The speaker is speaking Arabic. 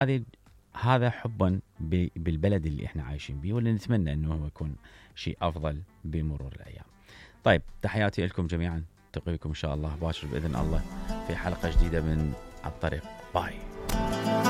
هذا حبا بالبلد اللي احنا عايشين بيه، واللي نتمنى انه هو يكون شيء افضل بمرور الايام. طيب تحياتي لكم جميعا، التقيكم ان شاء الله باكر باذن الله في حلقه جديده من الطريق. باي.